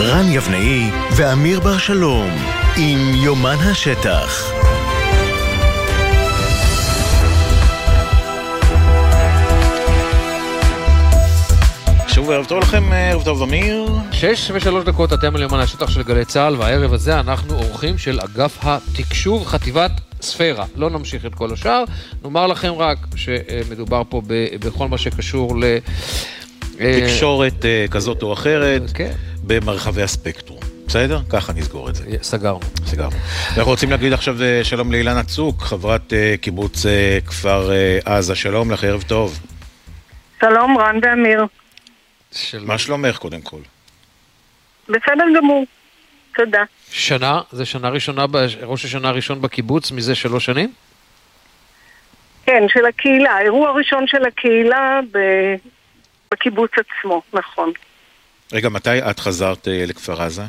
רן יבנאי ואמיר בר שלום עם יומן השטח. שוב ערב טוב לכם, ערב טוב אמיר. 6:03 אתם על יומן השטח של גלי צהל, והערב הזה אנחנו אורחים של אגף התקשוב חטיבת ספירה. לא נמשיך את כל השאר, נאמר לכם רק שמדובר פה בכל מה שקשור תקשורת כזאת או אחרת במרחבי הספקטרום. בסדר? ככה נסגור את זה. סגרנו. אנחנו רוצים להגיד עכשיו שלום לאילנה צוק, חברת קיבוץ כפר עזה. שלום לך, ערב טוב. שלום רן ואמיר. מה שלומך קודם כל? בסדר גמור, תודה. זה שנה ראשונה, ראש השנה הראשון בקיבוץ מזה 3 שנים? כן, של הקהילה, האירוע הראשון של הקהילה בקיבוץ עצמו, נכון. רגע, מתי את חזרת לכפר עזה?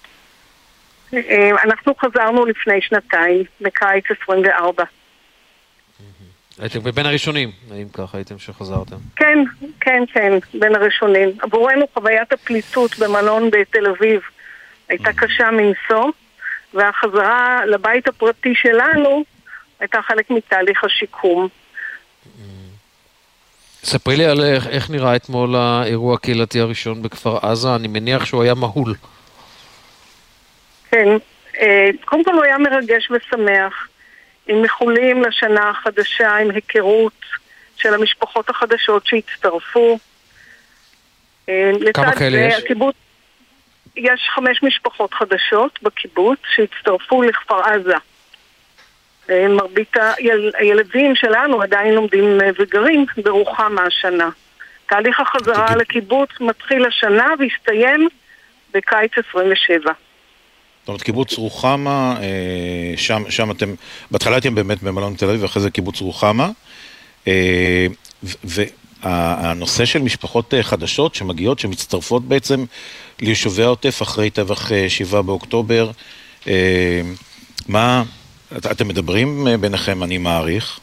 אנחנו חזרנו לפני 2 בקיץ 24. הייתם בין הראשונים, האם ככה הייתם שחזרתם? כן, בין הראשונים. עבורנו חוויית הפליטות במלון בתל אביב הייתה קשה מנשוא, והחזרה לבית הפרטי שלנו הייתה חלק מתהליך השיקום. ספרי לי על איך נראה אתמול האירוע הקהילתי הראשון בכפר עזה, אני מניח שהוא היה מהול. כן, קודם כל הוא היה מרגש ושמח. עם מחולים לשנה החדשה, עם היכרות של המשפחות החדשות שהצטרפו. כמה כאלה יש? הקיבוץ, יש 5 משפחות חדשות בקיבוץ שהצטרפו לכפר עזה. מרבית הילדים שלנו עדיין לומדים וגרים ברוחמה השנה. תהליך החזרה לקיבוץ מתחיל השנה והסתיים בקיץ 27. זאת אומרת, קיבוץ רוחמה, שם אתם, בהתחלה הייתם באמת במלון תל אביב, ואחרי זה קיבוץ רוחמה, והנושא של משפחות חדשות שמגיעות, שמצטרפות בעצם ליישובי העוטף אחרי טבח 7 באוקטובר, מה, אתם מדברים ביניכם, אני מעריך,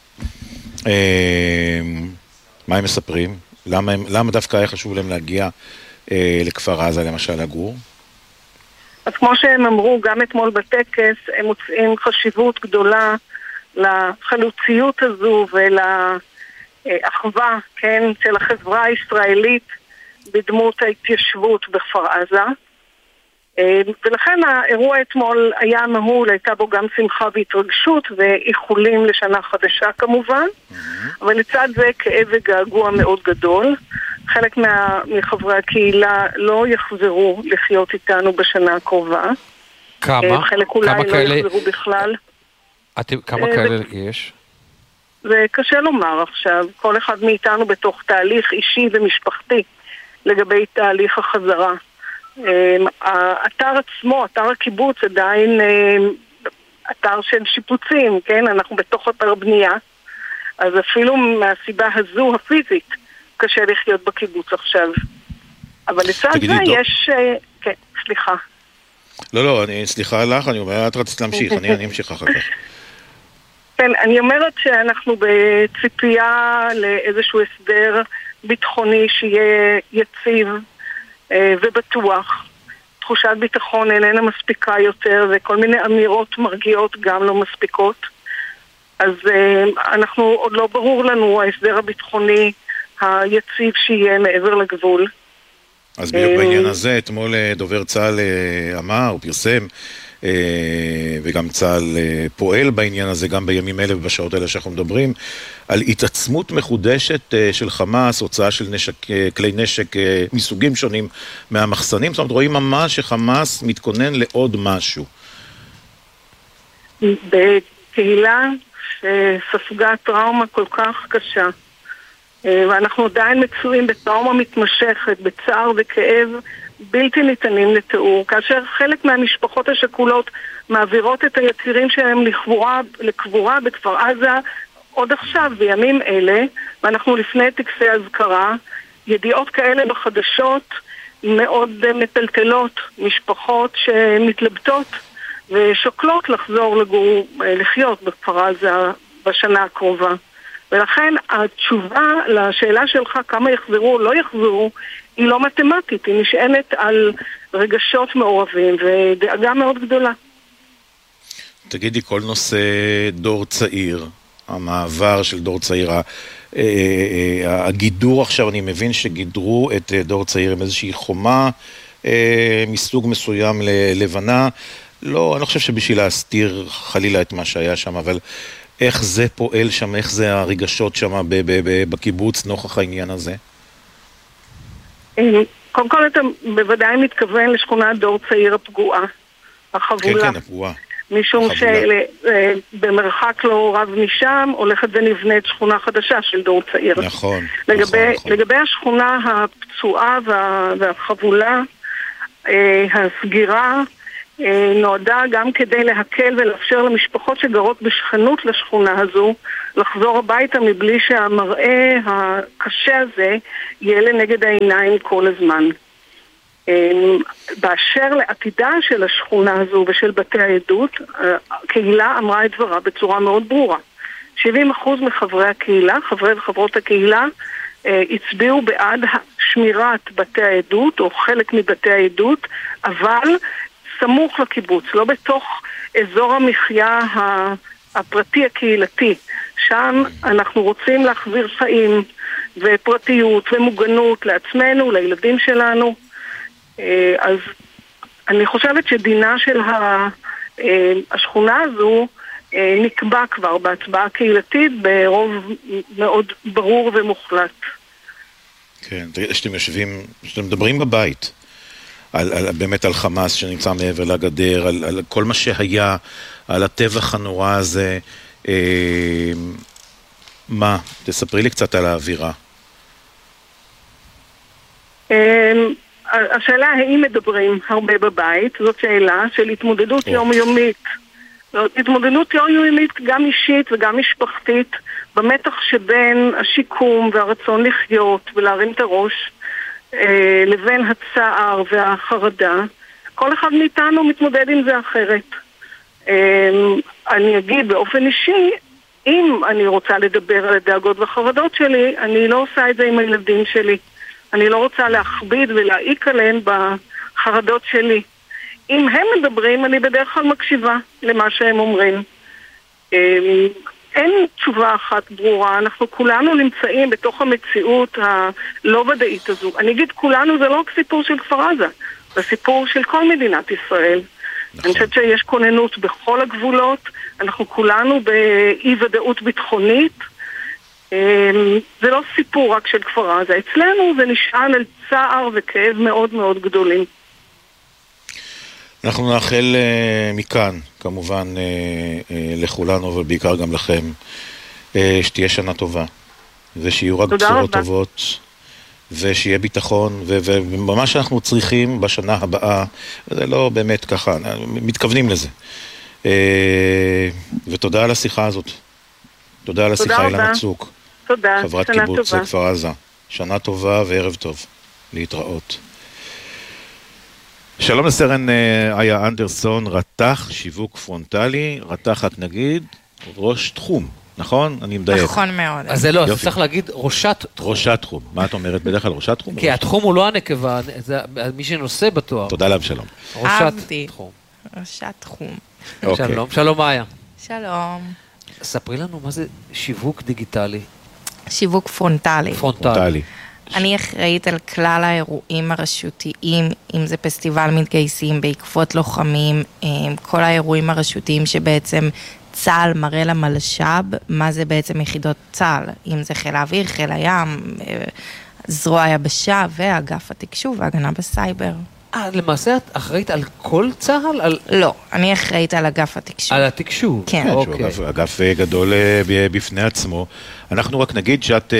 מה הם מספרים? למה דווקא היה חשוב להם להגיע לכפר עזה, למשל, לגור? אז כמו שהם אמרו, גם אתמול בטקס, הם מוצאים חשיבות גדולה לחלוציות הזו ולאחווה, כן, של החברה הישראלית בדמות ההתיישבות בכפר עזה. ולכן האירוע אתמול היה מהול, הייתה בו גם שמחה והתרגשות ואיחולים לשנה חדשה כמובן, אבל לצד זה כאב וגעגוע מאוד גדול. חלק מחברי הקהילה לא יחזרו לחיות איתנו בשנה הקרובה. כמה? חלק אולי לא יחזרו בכלל. כמה כאלה יש? זה קשה לומר עכשיו. כל אחד מאיתנו בתוך תהליך אישי ומשפחתי לגבי תהליך החזרה. האתר עצמו, אתר הקיבוץ עדיין אתר של שיפוצים, כן? אנחנו בתוך אתר בנייה. אז אפילו מהסיבה הזו הפיזית קשה לחיות בקיבוץ עכשיו. אבל לצד זה יש... כן, סליחה. לא, סליחה לך, אני אומר, את רצית להמשיך, אני אמשיך אחר כך. כן, אני אומרת שאנחנו בציפייה לאיזשהו הסדר ביטחוני שיהיה יציב ובטוח. תחושת ביטחון איננה מספיקה יותר, וכל מיני אמירות מרגיעות גם לא מספיקות. אז אנחנו, עוד לא ברור לנו ההסדר הביטחוני היציב שיהיה מעבר לגבול. אז בדיוק בעניין הזה, אתמול דובר צה"ל אמר, הוא פרסם, וגם צה"ל פועל בעניין הזה, גם בימים אלה ובשעות האלה שאנחנו מדברים, על התעצמות מחודשת של חמאס, הוצאה של כלי נשק מסוגים שונים מהמחסנים. זאת אומרת, רואים ממש שחמאס מתכונן לעוד משהו. בקהילה שספגה טראומה כל כך קשה, ואנחנו עדיין מצויים בטראומה מתמשכת, בצער וכאב בלתי ניתנים לתיאור, כאשר חלק מהמשפחות השכולות מעבירות את היקירים שלהם לקבורה בכפר עזה עוד עכשיו, בימים אלה, ואנחנו לפני טקסי הזכרה. ידיעות כאלה בחדשות מאוד מטלטלות משפחות שמתלבטות ושוקלות לחזור לחיות בכפר עזה בשנה הקרובה. ולכן התשובה לשאלה שלך כמה יחזרו או לא יחזרו היא לא מתמטית, היא נשענת על רגשות מעורבים ודאגה מאוד גדולה. תגידי, כל נושא דור צעיר, המעבר של דור צעיר, הגידור עכשיו, אני מבין שגידרו את דור צעיר עם איזושהי חומה מסוג מסוים ללבנה, לא, אני לא חושב שבשביל להסתיר חלילה את מה שהיה שם, אבל איך זה פועל שם, איך זה הרגשות שם בקיבוץ נוכח העניין הזה? קודם כל אתה בוודאי מתכוון לשכונת דור צעיר הפגועה, החבולה. כן, כן, הפגועה. משום שבמרחק לא רב משם הולכת ונבנית שכונה חדשה של דור צעיר. נכון. לגבי השכונה הפצועה והחבולה, הסגירה נועדה גם כדי להקל ולאפשר למשפחות שגרות בשכנות לשכונה הזו לחזור הביתה מבלי שהמראה הקשה הזה יהיה לנגד העיניים כל הזמן. באשר לעתידה של השכונה הזו ושל בתי העדות, הקהילה אמרה את דברה בצורה מאוד ברורה. 70% מחברי הקהילה, חברי וחברות הקהילה, הצביעו בעד שמירת בתי העדות או חלק מבתי העדות, אבל סמוך לקיבוץ, לא בתוך אזור המחיה הפרטי הקהילתי. שם אנחנו רוצים להחזיר חיים ופרטיות ומוגנות לעצמנו, לילדים שלנו. אז אני חושבת שדינה של השכונה הזו נקבע כבר בהצבעה קהילתית ברוב מאוד ברור ומוחלט. כן, שאתם יושבים, שאתם מדברים בבית, באמת על חמאס שנמצא מעבר לגדר, על כל מה שהיה, על הטבח הנורא הזה, מה? תספרי לי קצת על האווירה. השאלה האם מדברים הרבה בבית, זאת שאלה של התמודדות יומיומית. התמודדות יומיומית גם אישית וגם משפחתית, במתח שבין השיקום והרצון לחיות ולהרים את הראש, לבין הצער והחרדה. כל אחד מאיתנו מתמודד עם זה אחרת. אני אגיד באופן אישי, אם אני רוצה לדבר על הדאגות והחרדות שלי, אני לא עושה את זה עם הילדים שלי. אני לא רוצה להכביד ולהעיק עליהם בחרדות שלי. אם הם מדברים, אני בדרך כלל מקשיבה למה שהם אומרים. אין תשובה אחת ברורה, אנחנו כולנו נמצאים בתוך המציאות הלא ודאית הזו. אני אגיד כולנו, זה לא רק סיפור של כפר עזה, זה סיפור של כל מדינת ישראל. נכון. אני חושבת שיש כוננות בכל הגבולות, אנחנו כולנו באי ודאות ביטחונית, זה לא סיפור רק של כפר עזה, אצלנו זה נשען על צער וכאב מאוד מאוד גדולים. אנחנו נאחל מכאן, כמובן, לכולנו, אבל בעיקר גם לכם, שתהיה שנה טובה, ושיהיו רק בשורות טובות, ושיהיה ביטחון, ומה שאנחנו צריכים בשנה הבאה, זה לא באמת ככה, מתכוונים לזה. ותודה על השיחה הזאת. תודה על השיחה, אילנה צוק. תודה, חברת קיבוץ כפר עזה. שנה טובה וערב טוב. להתראות. שלום לסרן איה אנדרסון, רתח שיווק פרונטלי, רתחת נגיד, ראש תחום, נכון? אני מדייק. נכון מאוד. אז זה לא, אז צריך להגיד ראשת תחום. ראשת תחום. מה את אומרת בדרך כלל? ראשת תחום? כי התחום הוא לא הנקבה, זה מי שנושא בתואר. תודה לאבשלום. ראשת תחום. ראשת תחום. שלום, שלום איה. שלום. ספרי לנו מה זה שיווק דיגיטלי. שיווק פרונטלי. פרונטלי. אני אחראית על כלל האירועים הרשותיים, אם זה פסטיבל מתגייסים, בעקבות לוחמים, כל האירועים הרשותיים שבעצם צה"ל מראה למלש"ב, מה זה בעצם יחידות צה"ל, אם זה חיל האוויר, חיל הים, זרוע היבשה ואגף התקשוב והגנה בסייבר. למעשה את אחראית על כל צה"ל? לא, אני אחראית על אגף התקשוב. על התקשוב? כן. שהוא אגף גדול בפני עצמו. אנחנו רק נגיד שאת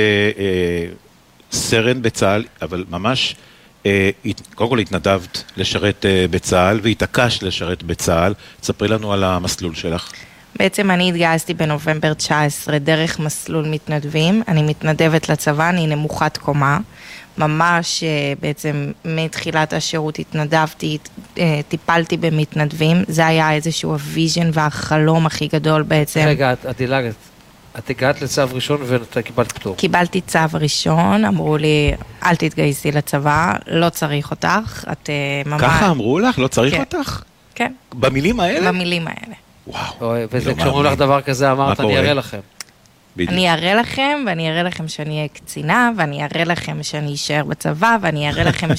סרן בצה"ל, אבל ממש, קודם כל התנדבת לשרת בצה"ל, והתעקשת לשרת בצה"ל. תספרי לנו על המסלול שלך. בעצם אני התגייסתי בנובמבר 19 דרך מסלול מתנדבים. אני מתנדבת לצבא, אני נמוכת קומה. ממש בעצם מתחילת השירות התנדבתי, טיפלתי במתנדבים. זה היה איזשהו הוויז'ן והחלום הכי גדול בעצם. רגע, את דילגת. את הגעת לצו ראשון ואתה קיבלת פטור. קיבלתי צו ראשון, אמרו לי, אל תתגייסי לצבא, לא צריך אותך, את ממש... ככה אמרו לך? לא צריך כן. אותך? כן, במילים האלה? במילים האלה. וואו. וזה לא כשאומרים לך מאמין. דבר כזה, אמרת, מה אני קורה? אראה לכם. בדיוק. אני אראה לכם, ואני אראה לכם שאני אהיה קצינה, ואני אראה לכם שאני אשאר בצבא, ואני אראה לכם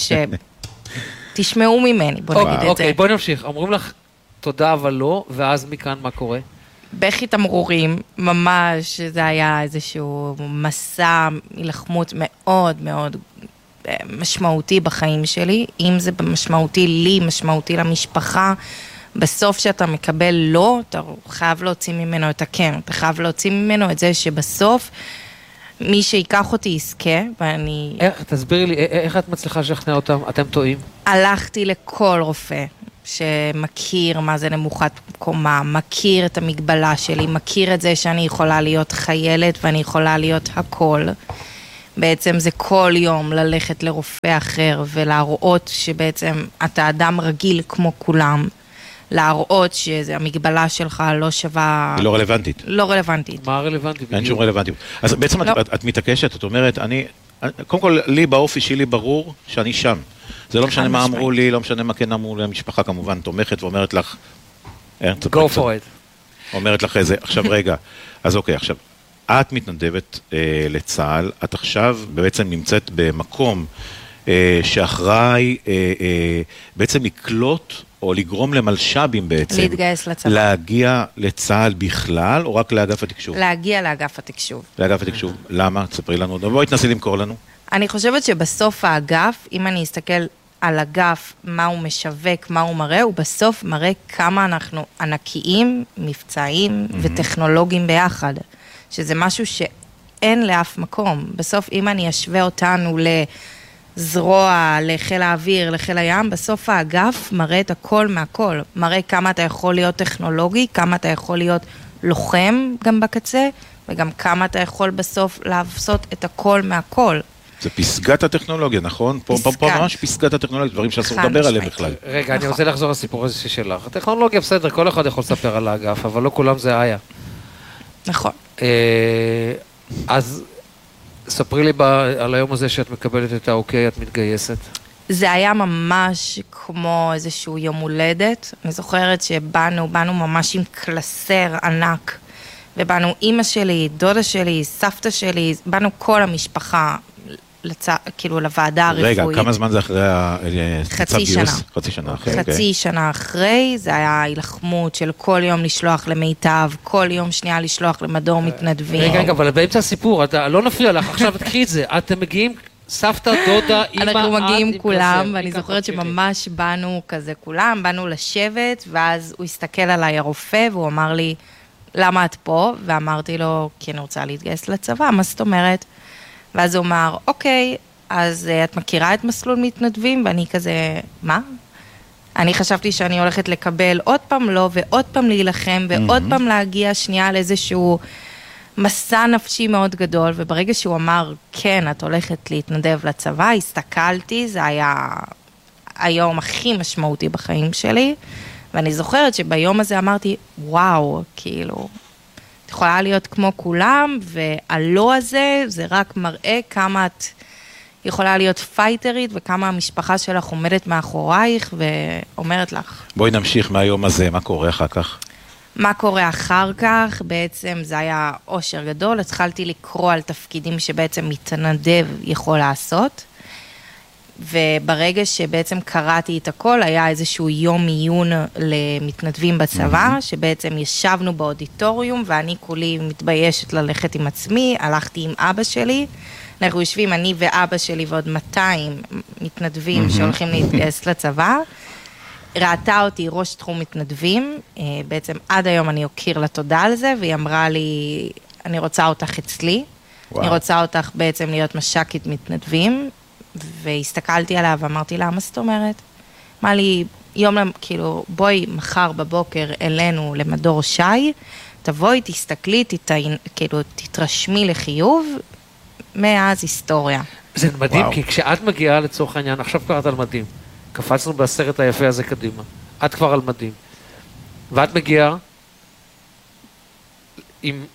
תשמעו ממני, בוא נגיד את זה. אוקיי, בואי נמשיך. אומרים לך, תודה אבל לא, ואז מכאן מה קורה? בכי תמרורים, ממש, זה היה איזשהו מסע מלחמות מאוד מאוד משמעותי בחיים שלי, אם זה משמעותי לי, משמעותי למשפחה, בסוף שאתה מקבל לא, אתה חייב להוציא ממנו את הכן, אתה חייב להוציא ממנו את זה שבסוף מי שיקח אותי יזכה, ואני... תסבירי לי, איך את מצליחה לשכנע אותם? אתם טועים? הלכתי לכל רופא שמכיר מה זה נמוכת קומה, מכיר את המגבלה שלי, מכיר את זה שאני יכולה להיות חיילת ואני יכולה להיות הכל. בעצם זה כל יום ללכת לרופא אחר ולהראות שבעצם אתה אדם רגיל כמו כולם. להראות שהמגבלה שלך לא שווה... היא לא רלוונטית. לא רלוונטית. מה הרלוונטי? אין שום רלוונטיות. אז בעצם לא. את מתעקשת, את אומרת, קודם כל, לי באופי שלי ברור שאני שם. זה לא משנה מה אמרו לי, לא משנה מה כן אמרו לי, המשפחה כמובן תומכת ואומרת לך... Go for it. אומרת לך איזה, עכשיו רגע, אז אוקיי, עכשיו, את מתנדבת לצה"ל, את עכשיו בעצם נמצאת במקום שאחראי בעצם לקלוט או לגרום למלש"בים בעצם. להתגייס לצבא. להגיע לצה"ל בכלל, או רק לאגף התקשוב? להגיע לאגף התקשוב. לאגף התקשוב. למה? תספרי לנו. בואי תנסי למכור לנו. אני חושבת שבסוף האגף, אם אני אסתכל על אגף, מה הוא משווק, מה הוא מראה, הוא בסוף מראה כמה אנחנו ענקיים, מבצעיים וטכנולוגיים ביחד. שזה משהו שאין לאף מקום. בסוף, אם אני אשווה אותנו זרוע לחיל האוויר, לחיל הים, בסוף האגף מראה את הכל מהכל. מראה כמה אתה יכול להיות טכנולוגי, כמה אתה יכול להיות לוחם גם בקצה, וגם כמה אתה יכול בסוף לעשות את הכל מהכל. זה פסגת הטכנולוגיה, נכון? פה ממש פסגת הטכנולוגיה, דברים שאסור לדבר עליהם בכלל. רגע, אני רוצה לחזור לסיפור הזה שלך. הטכנולוגיה בסדר, כל אחד יכול לספר על האגף, אבל לא כולם זה היה. נכון. אז... ספרי לי על היום הזה שאת מקבלת את האוקיי, את מתגייסת. זה היה ממש כמו איזשהו יום הולדת. אני זוכרת שבאנו ממש עם קלסר ענק, ובאנו אמא שלי, דודה שלי, סבתא שלי, באנו כל המשפחה, כאילו לוועדה הרפואית. רגע, כמה זמן זה אחרי חצי שנה. חצי שנה אחרי. חצי שנה אחרי, זה היה הילחמות של כל יום לשלוח למיטב, כל יום שנייה לשלוח למדור מתנדבים. רגע, אבל באמצע הסיפור, לא נפריע לך, עכשיו תקחי את זה, אתם מגיעים, סבתא, דודה, אמא, אנחנו מגיעים כולם, ואני זוכרת שממש באנו כזה כולם, באנו לשבת, ואז הוא הסתכל עליי הרופא, והוא אמר לי, למה את פה? ואמרתי לו, כי אני רוצה להתגייס לצבא, מה זאת אומרת? ואז הוא אמר, אוקיי, אז את מכירה את מסלול מתנדבים? ואני כזה, מה? אני חשבתי שאני הולכת לקבל עוד פעם לא, ועוד פעם להילחם, ועוד פעם להגיע שנייה לאיזשהו מסע נפשי מאוד גדול, וברגע שהוא אמר, כן, את הולכת להתנדב לצבא, הסתכלתי, זה היה היום הכי משמעותי בחיים שלי, ואני זוכרת שביום הזה אמרתי, וואו, כאילו... יכולה להיות כמו כולם, והלא הזה, זה רק מראה כמה את יכולה להיות פייטרית, וכמה המשפחה שלך עומדת מאחורייך, ואומרת לך. בואי נמשיך מהיום הזה, מה קורה אחר כך? מה קורה אחר כך? בעצם זה היה אושר גדול, התחלתי לקרוא על תפקידים שבעצם מתנדב יכול לעשות, וברגע שבעצם קראתי את הכל, היה איזשהו יום עיון למתנדבים בצבא, שבעצם ישבנו באודיטוריום, ואני כולי מתביישת ללכת עם עצמי, הלכתי עם אבא שלי, אנחנו יושבים, אני ואבא שלי ועוד 200 מתנדבים שהולכים להתגייס לצבא, ראתה אותי ראש תחום מתנדבים, בעצם עד היום אני אוקיר לה תודה על זה, והיא אמרה לי, אני רוצה אותך אצלי, אני רוצה אותך בעצם להיות מש"קית מתנדבים, והסתכלתי עליה ואמרתי לה, מה זאת אומרת? אמרה לי, כאילו, בואי מחר בבוקר אלינו למדור שי, תבואי, תסתכלי, כאילו, תתרשמי לחיוב, מאז היסטוריה. זה מדהים, כי כשאת מגיעה לצורך העניין, עכשיו קראת על מדים, קפצנו בסרט היפה הזה קדימה, את כבר על מדים, ואת מגיעה עם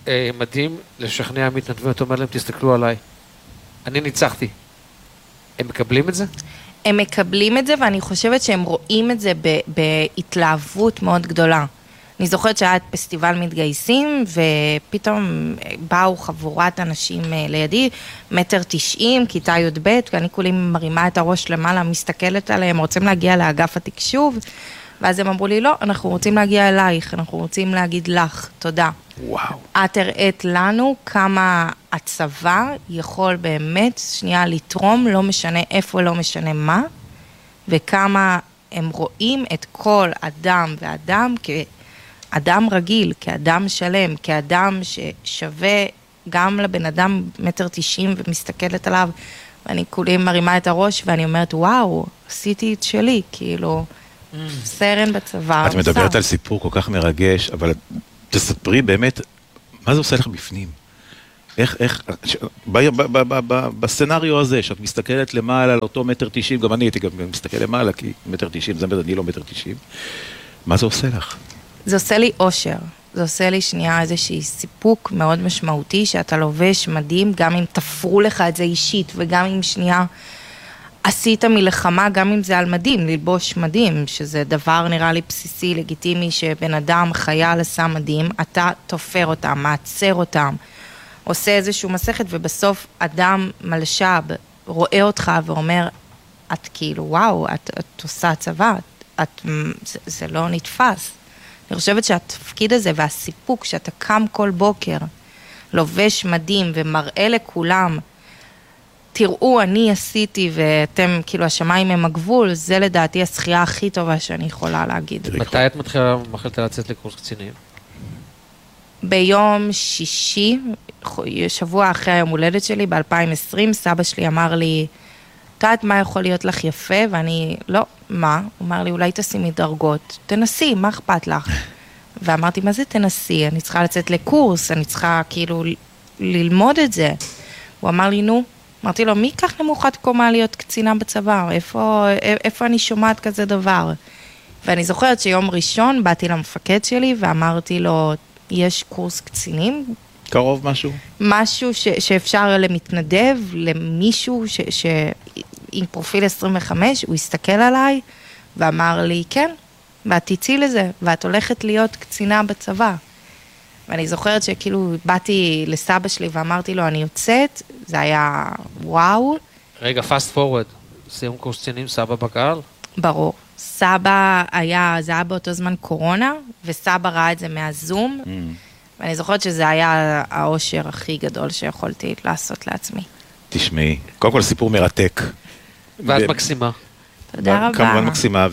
מדהים לשכנע מתנדבים, אתה אומר להם, תסתכלו עליי. אני ניצחתי. הם מקבלים את זה? הם מקבלים את זה, ואני חושבת שהם רואים את זה בהתלהבות מאוד גדולה. אני זוכרת שהיה את פסטיבל מתגייסים, ופתאום באו חבורת אנשים לידי, 1.90 מטר, כיתה י"ב, ואני כולי מרימה את הראש למעלה, מסתכלת עליהם, רוצים להגיע לאגף התקשוב, ואז הם אמרו לי, לא, אנחנו רוצים להגיע אלייך, אנחנו רוצים להגיד לך, תודה. וואו. את הראית לנו כמה הצבא יכול באמת, שנייה, לתרום, לא משנה איפה, לא משנה מה, וכמה הם רואים את כל אדם ואדם כאדם רגיל, כאדם שלם, כאדם ששווה גם לבן אדם 1.90 מטר ומסתכלת עליו, ואני כולי מרימה את הראש ואני אומרת, וואו, עשיתי את שלי, כאילו, סרן בצבא. את מדברת על סיפור כל כך מרגש, אבל תספרי באמת, מה זה עושה לך בפנים? איך, בסצנריו הזה, שאת מסתכלת למעלה על אותו 1.90 מטר, גם אני הייתי גם מסתכל למעלה, כי 1.90 מטר, אני לא 1.90 מטר, מה זה עושה לך? זה עושה לי אושר, זה עושה לי שנייה איזושהי סיפוק מאוד משמעותי, שאתה לובש מדהים, גם אם תפרו לך את זה אישית, וגם אם שנייה עשית מלחמה, גם אם זה על מדים, ללבוש מדים, שזה דבר נראה לי בסיסי, לגיטימי, שבן אדם חייל עשה מדים, אתה תופר אותם, מעצר אותם, עושה איזשהו מסכת, ובסוף אדם מלשב רואה אותך ואומר, את כאילו, וואו, את עושה צבא, זה לא נתפס. אני חושבת שהתפקיד הזה והסיפוק שאתה קם כל בוקר, לובש מדים ומראה לכולם, תראו, אני עשיתי ואתם, כאילו, השמיים הם הגבול, זה לדעתי השחייה הכי טובה שאני יכולה להגיד. מתי את מחליטה לצאת לקורס קצינים? ביום שישי, שבוע אחרי היום הולדת שלי, ב-2020, סבא שלי אמר לי, יודעת מה יכול להיות לך יפה? ואני, לא, מה? הוא אמר לי, אולי תשימי דרגות, תנסי, מה אכפת לך? ואמרתי, מה זה תנסי? אני צריכה לצאת לקורס, אני צריכה כאילו ללמוד את זה. הוא אמר לי, נו, אמרתי לו, מי ייקח נמוכת קומה להיות קצינה בצבא? איפה אני שומעת כזה דבר? ואני זוכרת שיום ראשון באתי למפקד שלי ואמרתי לו, יש קורס קצינים? קרוב משהו? משהו שאפשר למתנדב, למישהו עם פרופיל 25, הוא הסתכל עליי ואמר לי, כן, ואת תצאי לזה, ואת הולכת להיות קצינה בצבא. ואני זוכרת שכאילו באתי לסבא שלי ואמרתי לו, אני יוצאת, זה היה וואו. רגע, fast forward, סיום קורס קצינים, סבא בקהל? ברור. סבא היה, זה היה באותו זמן קורונה, וסבא ראה את זה מהזום, ואני זוכרת שזה היה האושר הכי גדול שיכולתי לעשות לעצמי. תשמעי, קודם כל סיפור מרתק. ואת מקסימה. תודה רבה. כמובן מקסימה,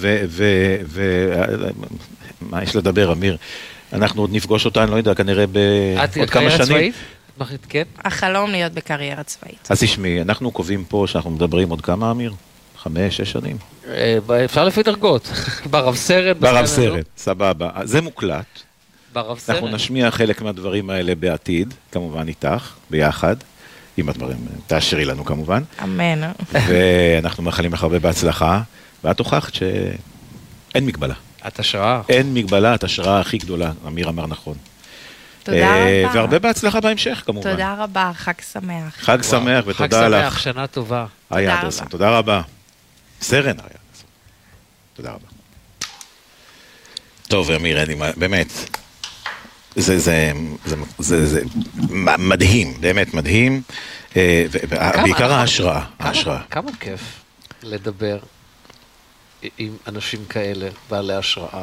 מה יש לדבר, אמיר? אנחנו עוד נפגוש אותה, אני לא יודע, כנראה בעוד כמה שנים. כן? החלום להיות בקריירה צבאית. אז תשמעי, אנחנו קובעים פה שאנחנו מדברים עוד כמה, אמיר? 5-6 שנים? אפשר לפי דרגות. ברב סרט. ברב סרט, סבבה. זה מוקלט. ברב סרט. אנחנו נשמיע חלק מהדברים האלה בעתיד, כמובן איתך, ביחד. אם הדברים, תאשרי לנו כמובן. אמן. ואנחנו מאחלים לך הרבה בהצלחה, ואת הוכחת שאין מגבלה. את השראה. אין מגבלה, את השראה הכי גדולה, אמיר אמר נכון. תודה רבה. והרבה בהצלחה בהמשך כמובן. תודה רבה, חג שמח. חג שמח ותודה לך. חג שמח, שנה טובה. אריה אדרסון, תודה רבה. סרן אריה אדרסון. תודה רבה. טוב, אמיר, באמת, זה מדהים, באמת מדהים, בעיקר ההשראה. כמה כיף לדבר עם אנשים כאלה, בעלי השראה,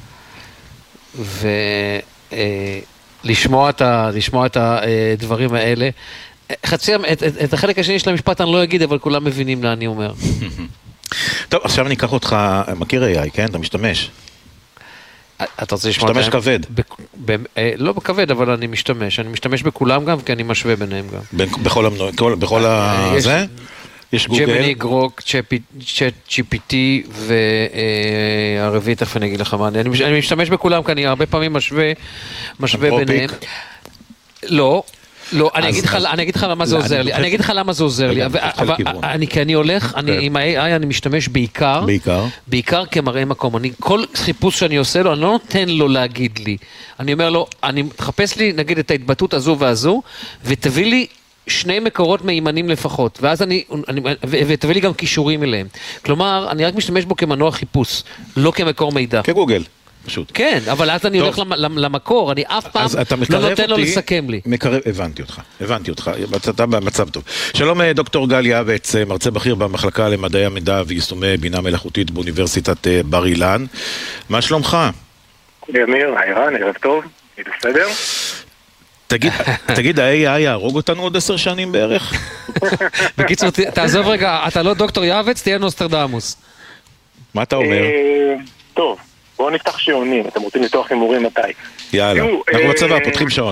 ולשמוע את הדברים האלה. את החלק השני של המשפט אני לא אגיד, אבל כולם מבינים לאן אני אומר. טוב, עכשיו אני אקח אותך, מכיר AI, כן? אתה משתמש. אתה רוצה לשמוע? משתמש כבד. לא בכבד, אבל אני משתמש בכולם גם, כי אני משווה ביניהם גם. בכל הזה? יש גוגל. ג'מיני, גרוק, צ'אט GPT והרביעית, תכף אני אגיד לך מה. אני משתמש בכולם, כי אני הרבה פעמים משווה ביניהם. לא, לא, אני אגיד לך למה זה עוזר לי. אני אגיד לך למה זה עוזר לי. כי אני הולך, עם ה-AI אני משתמש בעיקר כמראה מקום. כל חיפוש שאני עושה לו, אני לא נותן לו להגיד לי. אני אומר לו, אני מחפש לי, נגיד, את ההתבטאות הזו והזו, ותביא לי 2 מקורות מהימנים לפחות, ואז ותביא לי גם קישורים אליהם. כלומר, אני רק משתמש בו כמנוע חיפוש, לא כמקור מידע. כגוגל. פשוט. כן, אבל אז אני הולך למקור, אני אף פעם לא נותן לו לסכם לי. הבנתי אותך, אתה במצב טוב. שלום דוקטור גל יעבץ, מרצה בכיר במחלקה למדעי המידע ויישומי בינה מלאכותית באוניברסיטת בר אילן. מה שלומך? אמיר, ערן, ערב טוב, בסדר? תגיד, ה-AI יהרוג אותנו עוד 10 שנים בערך? בקיצור, תעזוב רגע, אתה לא דוקטור יעבץ, תהיה נוסטרדמוס. מה אתה אומר? טוב. בואו נפתח שעונים, אתם רוצים לפתוח הימורים מתי? יאללה, אנחנו בצבא, פותחים שעון.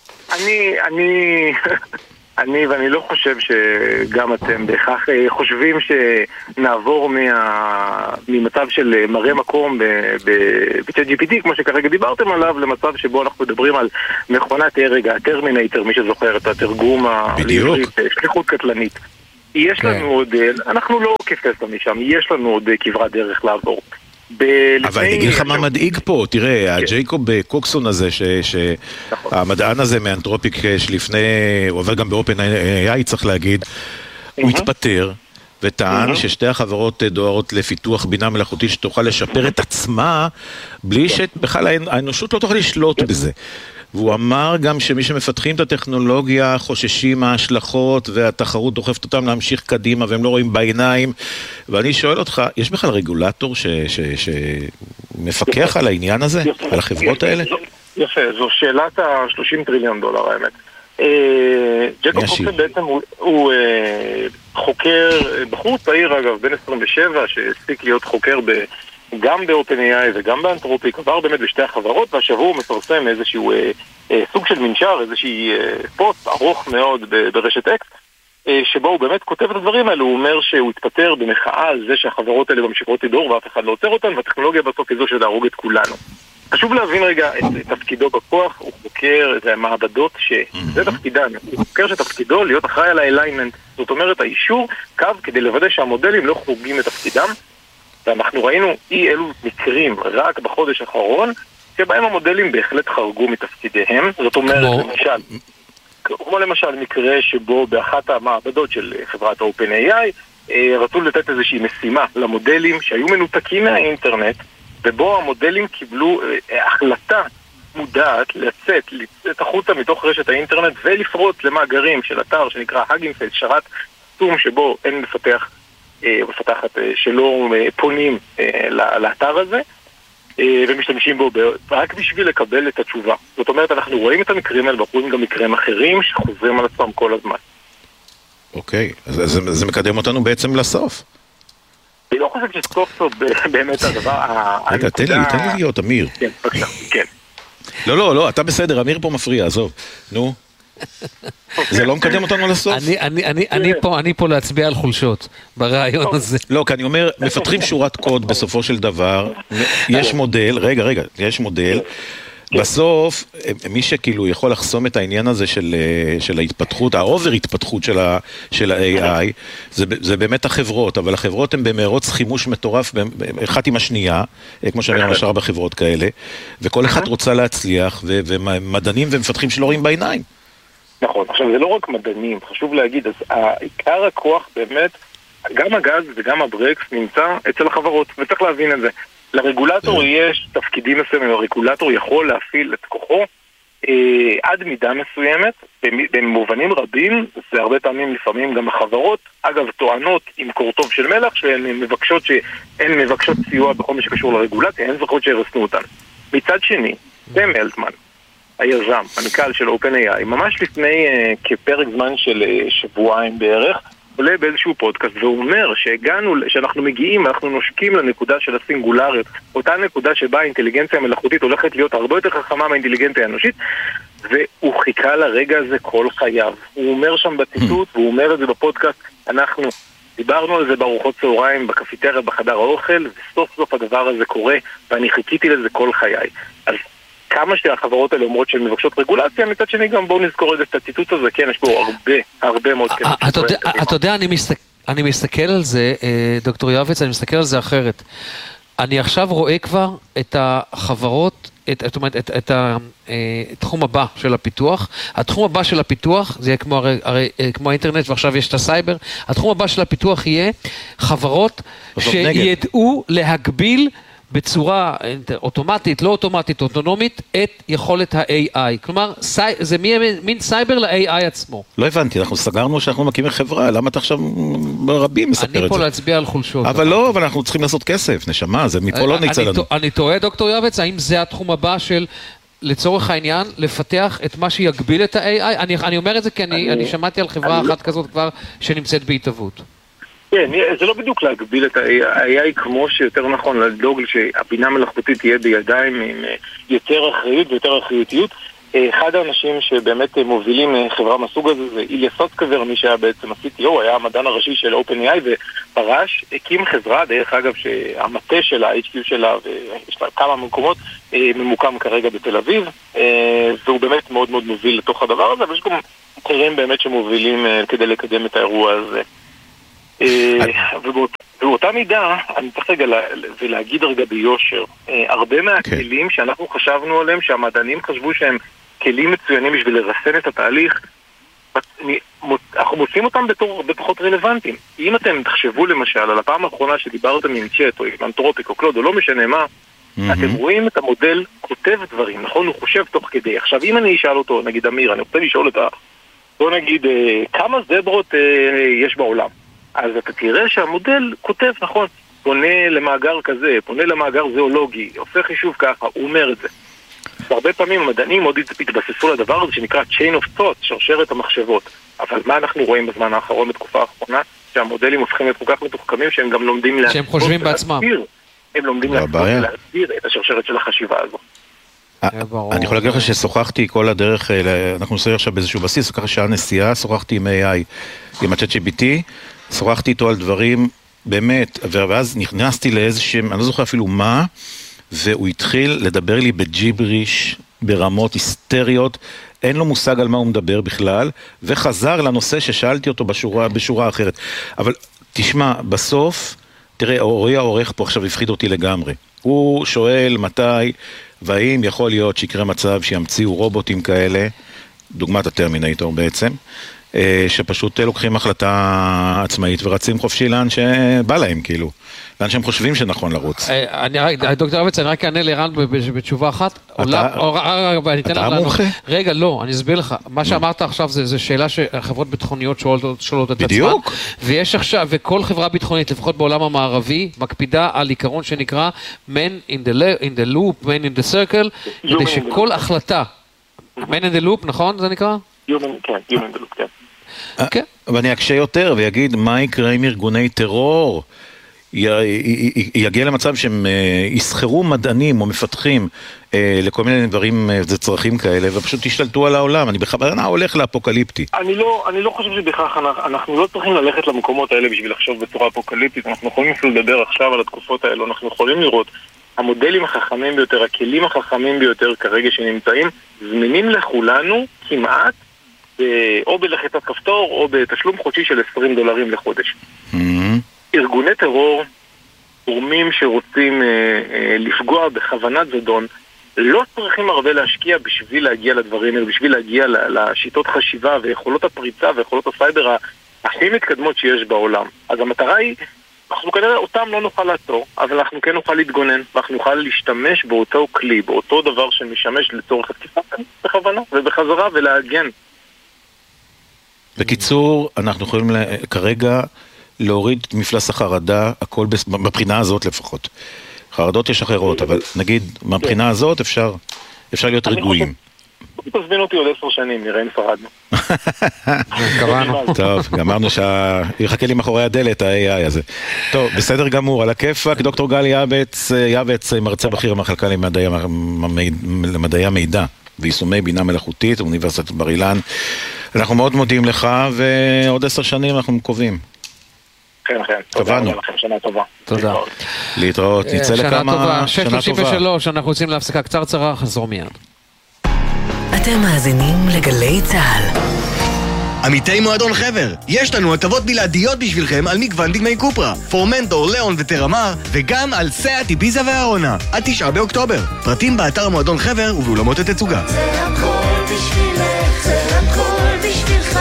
ואני לא חושב שגם אתם בהכרח חושבים שנעבור ממצב של מראה מקום ב-ChatGPT, כמו שכרגע דיברתם עליו, למצב שבו אנחנו מדברים על מכונת הרג, הטרמינטור, מי שזוכר את התרגום העברית, שליחות קטלנית. יש לנו עוד, אנחנו לא כפסע משם, יש לנו עוד כברת דרך לעבור. אבל אני אגיד לך מה מדאיג פה, תראה, הג'ייקוב קוקסון הזה, שהמדען הזה מאנתרופיק שלפני, הוא עובר גם באופן AI צריך להגיד, הוא התפטר וטען ששתי החברות דוארות לפיתוח בינה מלאכותית שתוכל לשפר את עצמה בלי שבכלל האנושות לא תוכל לשלוט בזה. והוא אמר גם שמי שמפתחים את הטכנולוגיה חוששים מההשלכות והתחרות דוחפת אותם להמשיך קדימה והם לא רואים בעיניים. ואני שואל אותך, יש בכלל רגולטור שמפקח על העניין הזה? על החברות האלה? יפה, זו שאלת $30 טריליון האמת. ג'ייקוב קוקסון בעצם הוא חוקר, בחור צעיר אגב, בן 27, שהספיק להיות חוקר גם ב-OpenAI וגם באנתרופיק, עבר באמת בשתי החברות, והשבוע הוא מפרסם איזשהו סוג של מנשר, איזושהי פוסט ארוך מאוד ברשת אקס, שבו הוא באמת כותב את הדברים האלו. הוא אומר שהוא התפטר במחאה על זה שהחברות האלה ממשיכות לדור ואף אחד לא עוצר אותן, והטכנולוגיה בסוף היא זו שתהרוג את כולנו. חשוב להבין רגע את תפקידו בכוח. הוא חוקר את המעבדות שזה תפקידן, הוא חוקר שתפקידו להיות אחראי על האליינמנט, זאת אומרת האישור קו כדי לוודא שהמודלים לא חורגים את תפקידם. ואנחנו ראינו אי אלו מקרים רק בחודש האחרון שבהם המודלים בהחלט חרגו מתפקידיהם. זאת אומרת, כמו למשל מקרה שבו באחת המעבדות של חברת OpenAI רצו לתת איזושהי משימה למודלים שהיו מנותקים מהאינטרנט, ובו המודלים קיבלו החלטה מודעת לצאת החוצה מתוך רשת האינטרנט ולפרוץ למאגרים של אתר שנקרא הגינג-פייס, שרת סתום שבו אין מפתחת שלא פונים לאתר הזה ומשתמשים בו רק בשביל לקבל את התשובה. זאת אומרת, אנחנו רואים את המקרים האלה, ואנחנו רואים גם מקרים אחרים שחוזרים על עצמם כל הזמן. אוקיי, אז זה מקדם אותנו בעצם לסוף. אני לא חושב שסוף סוף באמת הדבר... רגע, תן לי להיות, אמיר. כן, בבקשה, כן. לא, אתה בסדר, אמיר פה מפריע, עזוב. נו. זה לא מקדם אותנו לסוף? אני פה להצביע על חולשות ברעיון הזה. לא, כי אני אומר, מפתחים שורת קוד בסופו של דבר, יש מודל, רגע, יש מודל, בסוף, מי שכאילו יכול לחסום את העניין הזה של ההתפתחות, האובר התפתחות של ה-AI, זה באמת החברות, אבל החברות הן במרוץ חימוש מטורף, אחת עם השנייה, כמו שאני אומר, בחברות כאלה, וכל אחד רוצה להצליח, ומדענים ומפתחים שלא רואים בעיניים. נכון, עכשיו זה לא רק מדענים, חשוב להגיד, אז העיקר הכוח באמת, גם הגז וגם הברקס נמצא אצל החברות, וצריך להבין את זה. לרגולטור יש תפקידים מסוימים, הרגולטור יכול להפעיל את כוחו עד מידה מסוימת, במובנים רבים, זה הרבה פעמים לפעמים גם החברות, אגב טוענות עם קורטוב של מלח, שהן מבקשות סיוע בכל מה שקשור לרגולציה, הן זוכרות שהרסנו אותן. מצד שני, סם אלטמן, היזם, המנכ"ל של OpenAI, ממש לפני כפרק זמן של שבועיים בערך, עולה באיזשהו פודקאסט והוא אומר שאנחנו מגיעים, אנחנו נושקים לנקודה של הסינגולריות, אותה נקודה שבה האינטליגנציה המלאכותית הולכת להיות הרבה יותר חכמה מהאינטליגנציה האנושית, והוא חיכה לרגע הזה כל חייו. הוא אומר שם בציטוט, והוא אומר את זה בפודקאסט, אנחנו דיברנו על זה בארוחות צהריים, בקפיטריה, בחדר האוכל, וסוף סוף הדבר הזה קורה, ואני חיכיתי לזה כל חיי. אז כמה שהחברות האלה אומרות שהן מבקשות רגולציה, מצד שני גם בואו נזכור את הציטוט הזה, כן, יש בו הרבה מאוד כסף. אתה יודע, אני מסתכל על זה, דוקטור יעבץ, אני מסתכל על זה אחרת. אני עכשיו רואה כבר את החברות, זאת אומרת, את התחום הבא של הפיתוח. התחום הבא של הפיתוח, זה יהיה כמו האינטרנט, ועכשיו יש את הסייבר. התחום הבא של הפיתוח יהיה חברות שידעו להגביל בצורה אוטומטית, לא אוטומטית, אוטונומית, את יכולת ה-AI. כלומר, זה מין סייבר ל-AI עצמו. לא הבנתי, אנחנו סגרנו שאנחנו מקימים חברה, למה אתה עכשיו ברבים מספר את זה? אני פה להצביע על חולשות. אבל לא, אבל אנחנו צריכים לעשות כסף, נשמה, זה מפה לא נצא לנו. אני טועה, דוקטור יעבץ, האם זה התחום הבא של, לצורך העניין, לפתח את מה שיגביל את ה-AI? אני אומר את זה כי אני שמעתי על חברה אחת כזאת כבר שנמצאת בהתהוות. כן, זה לא בדיוק להגביל את ה-AI כמו שיותר נכון לדאוג שהבינה מלאכותית תהיה בידיים עם יותר אחריות ויותר אחריותיות. אחד האנשים שבאמת מובילים חברה מהסוג הזה זה איליה סוצקבר, מי שהיה בעצם ה-CTO, היה המדען הראשי של OpenAI ופרש, הקים חברה, דרך אגב שהמטה שלה, ה-HQ שלה, ויש לה כמה מקומות, ממוקם כרגע בתל אביב, והוא באמת מאוד מאוד מוביל לתוך הדבר הזה, ויש גם אחרים באמת שמובילים כדי לקדם את האירוע הזה. ובאותה מידה, אני צריך רגע להגיד רגע ביושר, הרבה מהכלים שאנחנו חשבנו עליהם, שהמדענים חשבו שהם כלים מצוינים בשביל לרסן את התהליך, אנחנו מוצאים אותם בתור פחות רלוונטיים. אם אתם תחשבו למשל על הפעם האחרונה שדיברתם עם צ'אט או עם אנתרופיק או קלוד או לא משנה מה, אתם רואים את המודל כותב דברים, נכון? הוא חושב תוך כדי. עכשיו אם אני אשאל אותו, נגיד אמיר, אני רוצה לשאול את בוא נגיד, כמה זברות יש בעולם? אז אתה תראה שהמודל כותב, נכון, פונה למאגר כזה, פונה למאגר זואולוגי, עושה חישוב ככה, הוא אומר את זה. והרבה פעמים המדענים עוד התבססו לדבר הזה שנקרא chain of thought, שרשרת המחשבות. אבל מה אנחנו רואים בזמן האחרון, בתקופה האחרונה, שהמודלים הופכים להיות כל כך מתוחכמים שהם גם לומדים שהם חושבים בעצמם. הם לומדים להסביר את השרשרת של החשיבה הזו. אני יכול להגיד לך ששוחחתי כל הדרך, אנחנו נוסעים עכשיו באיזשהו בסיס, ככה שעה נסיעה, שוחחתי עם AI, עם ה-ChatGPT, שוחחתי איתו על דברים, באמת, ואז נכנסתי לאיזשהם, אני לא זוכר אפילו מה, והוא התחיל לדבר לי בג'יבריש, ברמות היסטריות, אין לו מושג על מה הוא מדבר בכלל, וחזר לנושא ששאלתי אותו בשורה אחרת. אבל תשמע, בסוף, תראה, אורי העורך פה עכשיו הפחיד אותי לגמרי. הוא שואל מתי, והאם יכול להיות שיקרה מצב שימציאו רובוטים כאלה, דוגמת הטרמינטור בעצם, שפשוט לוקחים החלטה עצמאית ורצים חופשי לאן שבא להם, כאילו. לאן שהם חושבים שנכון לרוץ. דוקטור יעבץ, אני רק אענה לרן בתשובה אחת. אתה מומחה? רגע, לא, אני אסביר לך. מה שאמרת עכשיו זה שאלה שחברות ביטחוניות שואלות את עצמן. בדיוק. ויש עכשיו, וכל חברה ביטחונית, לפחות בעולם המערבי, מקפידה על עיקרון שנקרא man in the loop, man in the circle, כדי שכל החלטה, man in the loop, נכון זה נקרא? Human in the loop, כן. ואני אקשה יותר ויגיד, מה יקרה עם ארגוני טרור? יגיע למצב שהם יסחרו מדענים או מפתחים לכל מיני דברים, זה צרכים כאלה, ופשוט תשתלטו על העולם. אני בכוונה הולך לאפוקליפטי. אני לא חושב שבכך אנחנו לא צריכים ללכת למקומות האלה בשביל לחשוב בצורה אפוקליפטית. אנחנו יכולים אפילו לדבר עכשיו על התקופות האלה, אנחנו יכולים לראות המודלים החכמים ביותר, הכלים החכמים ביותר כרגע שנמצאים, זמינים לכולנו כמעט, או בלחיצת כפתור או בתשלום חודשי של $20 לחודש. ארגוני טרור, גורמים שרוצים לפגוע בכוונת זדון, לא צריכים הרבה להשקיע בשביל להגיע לדברים האלה, בשביל להגיע לשיטות חשיבה ויכולות הפריצה ויכולות הסייבר הכי מתקדמות שיש בעולם. אז המטרה היא, אנחנו כנראה אותם לא נוכל לעצור, אבל אנחנו כן נוכל להתגונן, ואנחנו נוכל להשתמש באותו כלי, באותו דבר שמשמש לצורך התקיפה בכוונה ובחזרה ולהגן. בקיצור, אנחנו יכולים כרגע להוריד את מפלס החרדה, הכל בבחינה הזאת לפחות. חרדות יש אחרות, אבל נגיד, מהבחינה הזאת אפשר להיות רגועים. תזמין אותי עוד 10 שנים, נראה אם שרדנו. קבענו. טוב, אמרנו שיחכה לי מאחורי הדלת ה-AI הזה. טוב, בסדר גמור, על הכיפק, דוקטור גל יעבץ, מרצה בכיר במחלקה למדעי המידע ויישומי בינה מלאכותית, אוניברסיטת בר אילן. אנחנו מאוד מודים לך, ועוד 10 שנים אנחנו קובעים. כן, תודה לכם, שנה טובה. תודה. להתראות, נצא לכמה שנה טובה. 6:33, אנחנו יוצאים להפסקה קצרצרה, חזור מיד. אתם מאזינים לגלי צהל. עמיתי מועדון חבר, יש לנו הטבות בלעדיות בשבילכם על מגוון דגמי קופרה, פורמנטור, ליאון וטרמר, וגם על סאט, איביזה והארונה, עד 9 באוקטובר. פרטים באתר מועדון חבר ובאולמות התצוגה. זה הכל בשבילך, זה הכל בשבילך,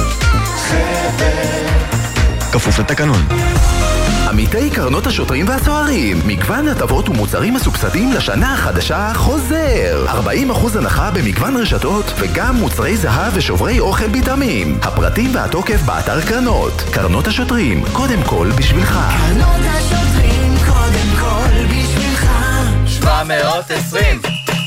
חבר. כפוף לתקנון. עמיתי קרנות השוטרים והסוהרים, מגוון הטבות ומוצרים מסובסדים לשנה החדשה חוזר. 40% הנחה במגוון רשתות וגם מוצרי זהב ושוברי אוכל בטעמים. הפרטים והתוקף באתר קרנות. קרנות השוטרים, קודם כל בשבילך. קרנות השוטרים, קודם כל בשבילך. 720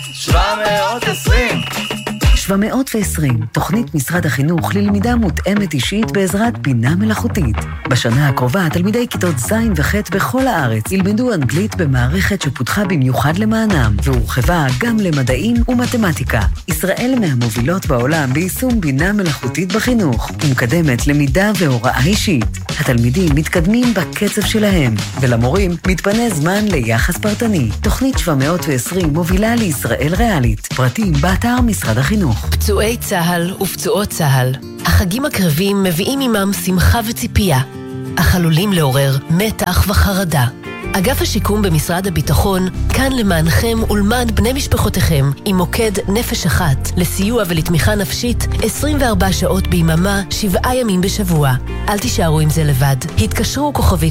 720, תוכנית משרד החינוך ללמידה מותאמת אישית בעזרת בינה מלאכותית. בשנה הקרובה תלמידי כיתות ז' וח' בכל הארץ ילמדו אנגלית במערכת שפותחה במיוחד למענם, והורחבה גם למדעים ומתמטיקה. ישראל מהמובילות בעולם ביישום בינה מלאכותית בחינוך, ומקדמת למידה והוראה אישית. התלמידים מתקדמים בקצב שלהם, ולמורים מתפנה זמן ליחס פרטני. תוכנית 720 מובילה לישראל ריאלית. פרטים באתר משרד החינוך. פצועי צהל ופצועות צהל, החגים הקרבים מביאים עמם שמחה וציפייה, אך עלולים לעורר מתח וחרדה. אגף השיקום במשרד הביטחון כאן למענכם ולמען בני משפחותיכם עם מוקד נפש אחת לסיוע ולתמיכה נפשית 24 שעות ביממה 7 ימים בשבוע. אל תישארו עם זה לבד. התקשרו כוכבית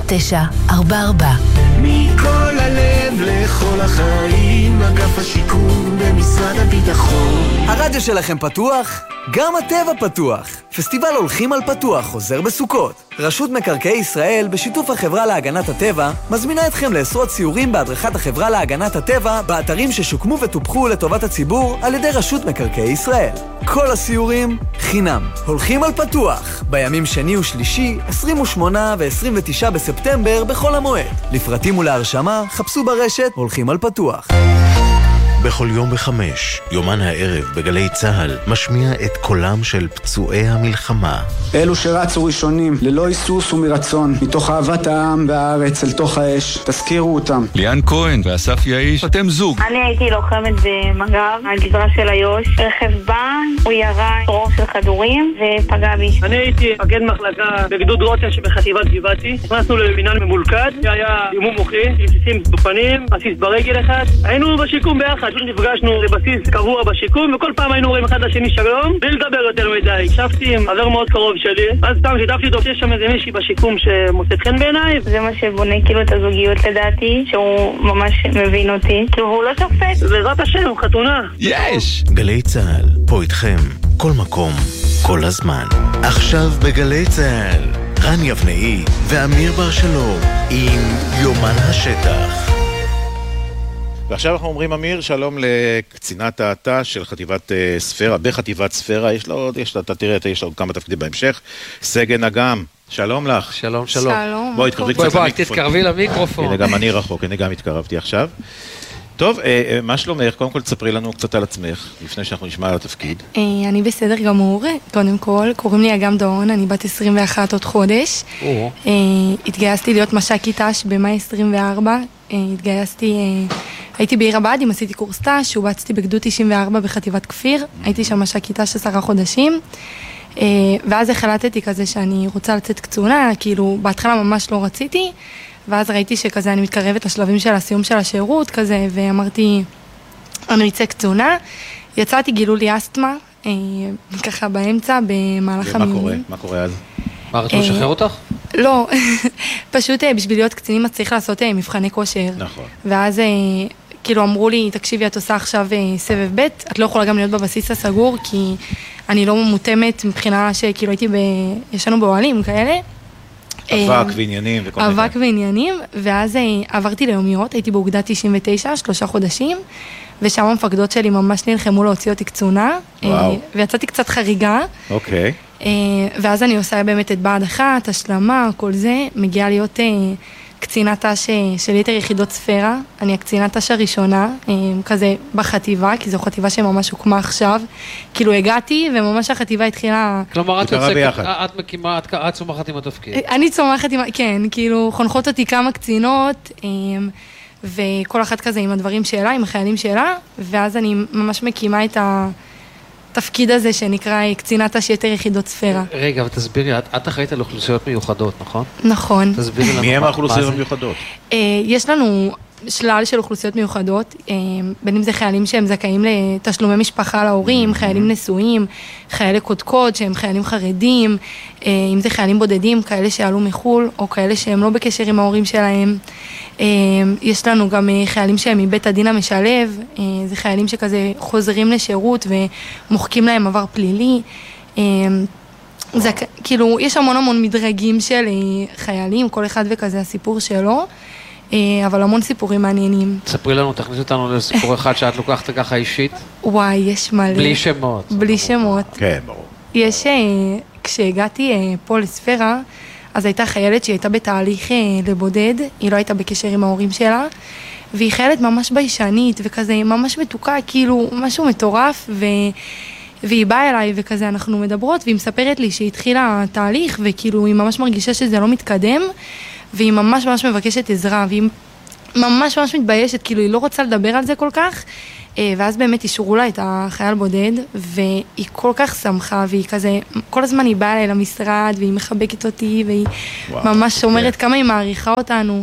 8944. מכל הלב לכל החיים, אגף השיקום במשרד הביטחון. הרדיו שלכם פתוח? גם הטבע פתוח. פסטיבל הולכים על פתוח חוזר בסוכות. רשות מקרקעי ישראל בשיתוף החברה להגנת הטבע מזמינה אתכם לעשרות סיורים בהדרכת החברה להגנת הטבע באתרים ששוקמו וטופחו לטובת הציבור על ידי רשות מקרקעי ישראל. כל הסיורים חינם. הולכים על פתוח בימים שני ושלישי 28 ו-29 בספטמבר בכל המועד. לפרטים ולהרשמה חפשו ברשת הולכים על פתוח. בכל יום ב5, יומן הערב בגלי צהל משמיע את קולם של פצועי המלחמה. אלו שרצו ראשונים, ללא היסוס ומרצון, מתוך אהבת העם והארץ אל תוך האש, תזכירו אותם. ליאן כהן ואסף יאיש, אתם זוג. אני הייתי לוחמת במג"ב, הגזרה של איו"ש. רכב בא, הוא ירה רוב של כדורים ופגע בי. אני הייתי מפקד מחלקה בגדוד רוטן שבחטיבת גבעתי. נכנסנו לבניין ממולכד, שהיה אימון מוחי, רסיסים בפנים, רסיס ברגל אחד. היינו בשיקום ביחד. נפגשנו לבסיס קבוע בשיקום, וכל פעם היינו רואים אחד לשני שלום, בלי לדבר יותר מדי. הקשבתי עם חבר מאוד קרוב שלי, אז סתם שיתפתי אותו שיש שם איזה מישהי בשיקום שמוצאת חן בעיניי. זה מה שבונה כאילו את הזוגיות לדעתי, שהוא ממש מבין אותי, כי הוא לא שופט. בעזרת השם, חתונה. יש! גלי צהל, פה איתכם, כל מקום, כל הזמן. עכשיו בגלי צהל, רן יבנאי ואמיר בר שלום עם יומן השטח. ועכשיו אנחנו אומרים, אמיר, שלום לקצינת האתה של חטיבת ספירה, בחטיבת ספירה, אתה תראה, יש לה עוד כמה תפקידים בהמשך, סגן אגם, שלום לך. שלום. שלום. בואי, תתקרבי למיקרופון. הנה, גם אני רחוק, הנה גם התקרבתי עכשיו. טוב, מה שלומך? קודם כל תספרי לנו קצת על עצמך, לפני שאנחנו נשמע על התפקיד. אני בסדר גמור, קודם כל, קוראים לי אגם דאון, אני בת 21 עוד חודש. התגייסתי להיות מש"קית ת"ש במאי 24, הייתי בעיר הבה"דים, עשיתי קורס ת"ש, שובצתי בגדוד 94 בחטיבת כפיר, הייתי שם מש"קית ת"ש 10 חודשים, ואז החלטתי כזה שאני רוצה לצאת קצונה, כאילו בהתחלה ממש לא רציתי, ואז ראיתי שכזה אני מתקרבת לשלבים של הסיום של השירות כזה, ואמרתי, אני אצא קצונה, יצאתי, גילו לי אסתמה, ככה באמצע, במהלך המיונים. מה קורה אז? מה, רצו לשחרר אותך? לא, פשוט בשביל להיות קצינים צריך לעשות מבחני כושר. נכון. ואז כאילו אמרו לי, תקשיבי, את עושה עכשיו סבב ב', את לא יכולה גם להיות בבסיס הסגור, כי אני לא מותאמת מבחינה שכאילו הייתי ישנו באוהלים כאלה. אבק ועניינים וכל מיני. אבק ועניינים, ואז עברתי ליומיות, הייתי באוגדה 99, 3 חודשים, ושם המפקדות שלי ממש נלחמו להוציא אותי קצונה, ויצאתי קצת חריגה. אוקיי. ואז אני עושה באמת את בה"ד 1, השלמה, כל זה, מגיעה להיות קצינת ת"ש של יתר יחידות ספירה, אני הקצינת ת"ש הראשונה, כזה בחטיבה, כי זו חטיבה שממש הוקמה עכשיו, כאילו הגעתי וממש החטיבה התחילה... כלומר, את מקימה, את צומחת עם התפקיד. אני צומחת עם, כן, כאילו חונכות אותי כמה קצינות, וכל אחת כזה עם הדברים שלה, עם החיילים שלה, ואז אני ממש מקימה את התפקיד הזה שנקרא קצינת ת"ש יתר יחידות ספירה. רגע, אבל תסבירי, את אחראית על אוכלוסיות מיוחדות, נכון? נכון. תסבירי לנו. מי הם האוכלוסיות המיוחדות? יש לנו שלל של אוכלוסיות מיוחדות, בין אם זה חיילים שהם זכאים לתשלומי משפחה להורים, חיילים נשואים, חיילי קודקוד שהם חיילים חרדים, אם זה חיילים בודדים, כאלה שעלו מחול, או כאלה שהם לא בקשר עם ההורים שלהם. יש לנו גם חיילים שהם מבית הדין המשלב, זה חיילים שכזה חוזרים לשירות ומוחקים להם עבר פלילי. זה, כאילו, יש המון מדרגים של חיילים, כל אחד וכזה הסיפור שלו. אבל המון סיפורים מעניינים. תספרי לנו, תכניס אותנו לסיפור אחד שאת לוקחת ככה אישית. וואי, יש מלא. בלי שמות. בלי שמות. כן, ברור. יש, כשהגעתי פה לספירה, אז הייתה חיילת שהיא הייתה בתהליך לבודד, היא לא הייתה בקשר עם ההורים שלה, והיא חיילת ממש ביישנית וכזה, ממש מתוקה, כאילו משהו מטורף, והיא באה אליי וכזה אנחנו מדברות, והיא מספרת לי שהיא התחילה תהליך, וכאילו היא ממש מרגישה שזה לא מתקדם, והיא ממש מבקשת עזרה, והיא ממש מתביישת, כאילו היא לא רוצה לדבר על זה כל כך, ואז באמת אישרו לה את החייל בודד, והיא כל כך שמחה, והיא כזה, כל הזמן היא באה אליי למשרד, והיא מחבקת אותי, והיא ממש אומרת כמה היא מעריכה אותנו.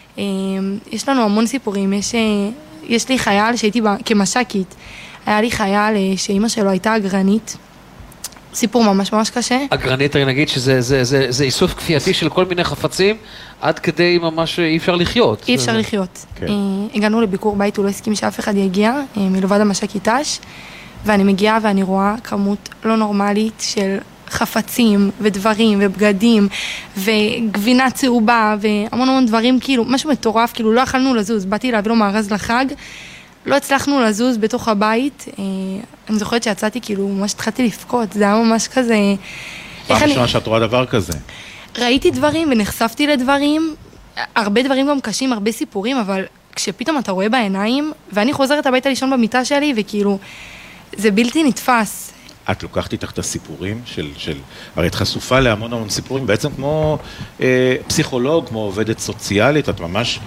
יש לנו המון סיפורים, יש לי חייל שהייתי כמש"קית, היה לי חייל שאימא שלו הייתה אגרנית, סיפור ממש קשה. אגרנית, נגיד שזה איסוף כפייתי של כל מיני חפצים, עד כדי ממש אי אפשר לחיות. אי אפשר לחיות. הגענו לביקור בית, הוא לא הסכים שאף אחד יגיע, מלבד המש"קית ת"ש, ואני מגיעה ואני רואה כמות לא נורמלית של חפצים ודברים ובגדים וגבינה צהובה והמון דברים, כאילו משהו מטורף, כאילו לא יכלנו לזוז, באתי להביא לו מארז לחג, לא הצלחנו לזוז בתוך הבית, אני זוכרת שיצאתי כאילו ממש התחלתי לפקות, זה היה ממש כזה... פעם ראשונה שאת רואה דבר כזה? ראיתי דברים ונחשפתי לדברים, הרבה דברים גם קשים, הרבה סיפורים, אבל כשפתאום אתה רואה בעיניים, ואני חוזרת הביתה לישון במיטה שלי, וכאילו, זה בלתי נתפס. את לוקחת איתך את הסיפורים של... הרי את חשופה להמון סיפורים, בעצם כמו פסיכולוג, כמו עובדת סוציאלית, את ממש...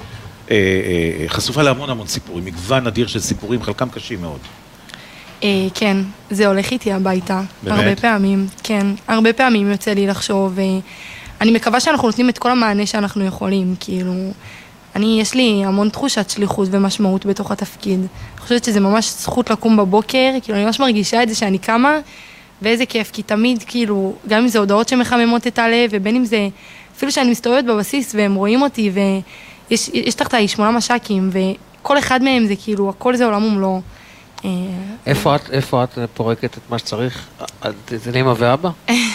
חשופה להמון סיפורים, מגוון אדיר של סיפורים, חלקם קשים מאוד. כן, זה הולך איתי הביתה. באמת? הרבה פעמים, כן. הרבה פעמים יוצא לי לחשוב, אני מקווה שאנחנו נותנים את כל המענה שאנחנו יכולים, כאילו, יש לי המון תחושת שליחות ומשמעות בתוך התפקיד. אני חושבת שזה ממש זכות לקום בבוקר, כאילו, אני ממש מרגישה את זה שאני קמה, ואיזה כיף, כי תמיד, כאילו, גם אם זה הודעות שמחממות את הלב, ובין אם זה, אפילו שאני מסתובבת בבסיס, והם רואים אותי, יש תחתיי 8 מש"קים, וכל אחד מהם זה כאילו, הכל זה עולם ומלואו. איפה את פורקת את מה שצריך? זה לאמא ואבא?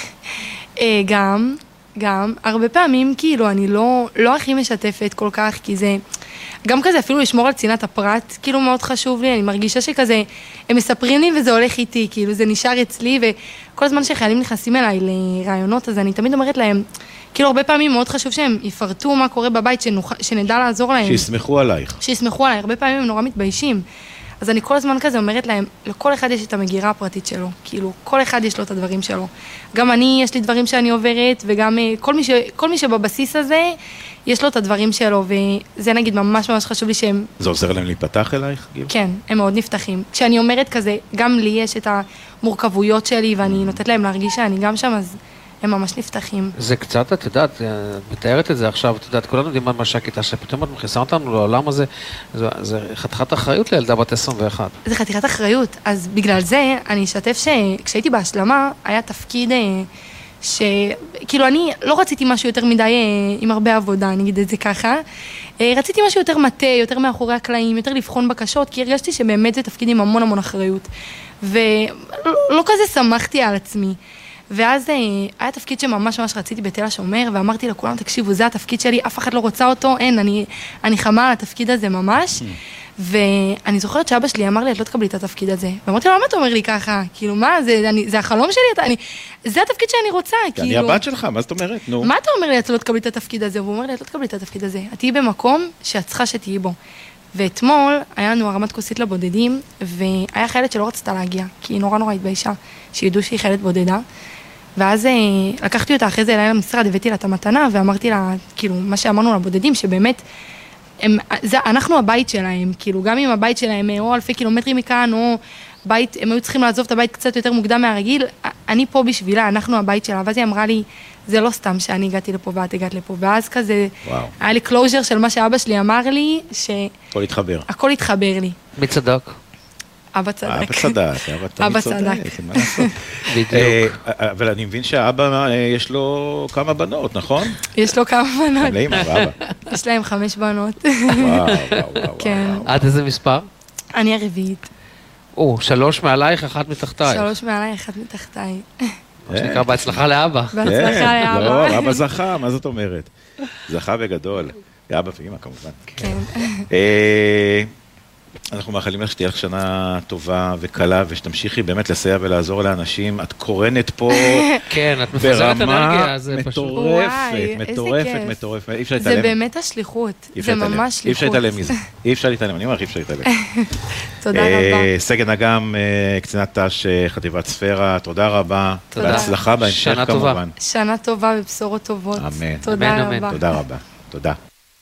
גם, הרבה פעמים כאילו אני לא הכי משתפת כל כך, כי זה, גם כזה אפילו לשמור על צנעת הפרט, כאילו מאוד חשוב לי, אני מרגישה שכזה, הם מספרים לי וזה הולך איתי, כאילו זה נשאר אצלי, וכל הזמן שחיילים נכנסים אליי לרעיונות, אז אני תמיד אומרת להם, כאילו הרבה פעמים מאוד חשוב שהם יפרטו מה קורה בבית, שנדע לעזור להם. שיסמכו עלייך. שיסמכו עליי, הרבה פעמים הם נורא מתביישים. אז אני כל הזמן כזה אומרת להם, לכל אחד יש את המגירה הפרטית שלו, כאילו, כל אחד יש לו את הדברים שלו. גם אני, יש לי דברים שאני עוברת, וגם כל מי שבבסיס הזה, יש לו את הדברים שלו, וזה נגיד ממש חשוב לי שהם... זה עוזר להם להיפתח אלייך, גיל? כן, הם מאוד נפתחים. כשאני אומרת כזה, גם לי יש את המורכבויות שלי, ואני נותנת להם להרגיש שאני גם שם, אז הם ממש נפתחים. זה קצת, את יודעת, מתארת את זה עכשיו, את יודעת, כולנו יודעים מה מש"קית ת"ש, פתאום את מכניסה אותנו לעולם הזה, זה חתיכת אחריות לילדה בת 21. זה חתיכת אחריות, אז בגלל זה אני אשתף שכשהייתי בהשלמה, היה תפקיד שכאילו אני לא רציתי משהו יותר מדי עם הרבה עבודה, אני אגיד את זה ככה, רציתי משהו יותר מטה, יותר מאחורי הקלעים, יותר לבחון בקשות, כי הרגשתי שבאמת זה תפקיד עם המון אחריות, ולא כזה שמחתי על עצמי. ואז היה תפקיד שממש רציתי בתל השומר, ואמרתי לכולם, תקשיבו, זה התפקיד שלי, אף אחד לא רוצה אותו, אין, אני חמה על התפקיד הזה ממש. ואני זוכרת שאבא שלי אמר לי, את לא תקבלי את התפקיד הזה. ואמרתי לו, למה אתה אומר לי ככה? כאילו, מה, זה החלום שלי, זה התפקיד שאני רוצה, כאילו. אני הבת שלך, מה זאת אומרת? נו. מה אתה אומר לי, את לא תקבלי את התפקיד הזה? והוא אומר לי, את לא תקבלי את התפקיד הזה. את תהיי במקום שאת צריכה שתהיי בו. ואתמול היה לנו הרמת כוסית לבודדים, והיה חיילת שלא רצתה להגיע, כי היא נורא התביישה, שידעו שהיא חיילת בודדה. ואז לקחתי אותה אחרי זה אליי למשרד, הבאתי לה את המתנה, ואמרתי לה, כאילו, מה שאמרנו לבודדים, שבאמת, אנחנו הבית שלהם, כאילו, גם אם הבית שלהם או אלפי קילומטרים מכאן, או בית, הם היו צריכים לעזוב את הבית קצת יותר מוקדם מהרגיל, אני פה בשבילה, אנחנו הבית שלה, ואז היא אמרה לי, זה לא סתם שאני הגעתי לפה ואת הגעת לפה, ואז כזה, היה לי קלוז'ר של מה שאבא שלי אמר לי, הכל התחבר. הכל התחבר לי. מי צדק? אבא צדק. אבא צדק. בדיוק. אבל אני מבין שהאבא יש לו כמה בנות, נכון? יש לו כמה בנות. גם לאמא ואבא. יש להם 5 בנות. וואו. כן. עד איזה מספר? אני הרביעית. 3 מעלייך, 1 מתחתיי. 3 מעלייך, 1 מתחתיי. מה שנקרא, בהצלחה לאבא. בהצלחה לאבא. לא, אבא זכה, מה זאת אומרת? זכה בגדול. אבא ואמא כמובן. כן. אנחנו מאחלים לך שתהיה לך שנה טובה וקלה, ושתמשיכי באמת לסייע ולעזור לאנשים. את קורנת פה כן, את מפזרת אנרגיה, זה פשוט. מטורפת. אי אפשר להתעלם. זה באמת השליחות, זה ממש שליחות. אי אפשר להתעלם מזה. אי אפשר להתעלם, אני אומר, אי אפשר להתעלם. תודה רבה. סגן אגם, קצינת ת"ש חטיבת ספירה, תודה רבה. בהצלחה בהמשך כמובן. שנה טובה ובשורות טובות. אמן. תודה רבה. תודה רבה. תודה.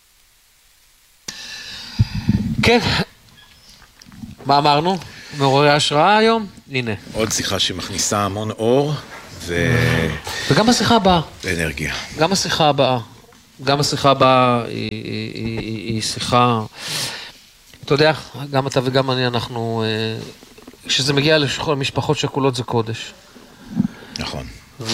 כן. מה אמרנו? מעוררי השראה היום? הנה. עוד שיחה שמכניסה המון אור וגם השיחה הבאה. ואנרגיה. גם השיחה הבאה היא שיחה, אתה יודע, גם אתה וגם אני, אנחנו, כשזה מגיע למשפחות שכולות זה קודש. נכון.